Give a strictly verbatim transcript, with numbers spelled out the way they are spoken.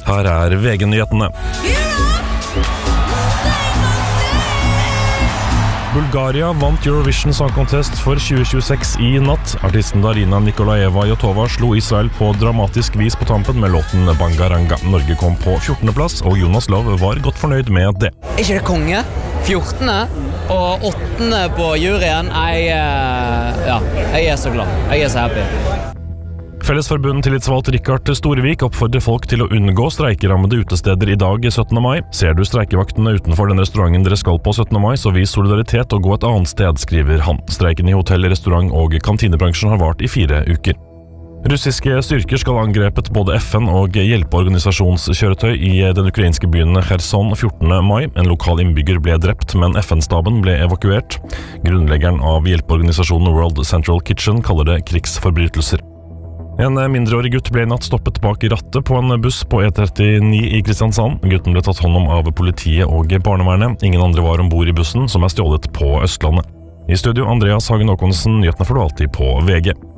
Her er V G-nyhetene. Bulgaria vant Eurovision Song Contest for tjue tjueseks i natt. Artisten Darina Nikolaeva Jotova slo Israel på dramatisk vis på tampen med låten Bangaranga. Norge kom på fjortende plass, og Jonas Lov var godt fornøyd med det. Er ikke det konge? fjortende og åttende på juryen. Jeg, ja, jeg er så glad. Jeg er så happy. Fellesforbundet tillitsvalgt Rikard Storevik oppfordrer folk til å unngå streikerammede utesteder i dag syttende mai. Ser du streikevaktene utenfor den restauranten dere skal på syttende mai, så vis solidaritet og gå et annet sted, skriver han. Streiken i hotell-, restaurant- og kantinebransjen har vart i fire uker. Russiske styrker skal ha angrepet både F N og hjelpeorganisasjonskjøretøy i den ukrainske byen Kherson fjortende mai. En lokal innbygger ble drept, men F N-staben ble evakuert. Grunnleggeren av hjelpeorganisasjonen World Central Kitchen kaller det krigsforbrytelser. En mindreårig gutt ble i natt stoppet bak rattet på en buss på E trettini i Kristiansand. Gutten ble tatt hånd om av politiet og barnevernet. Ingen andre var ombord i bussen, som er stjålet på Østlandet. I studio, Andreas Hagen Håkonsen, nyhetene får du alltid på V G.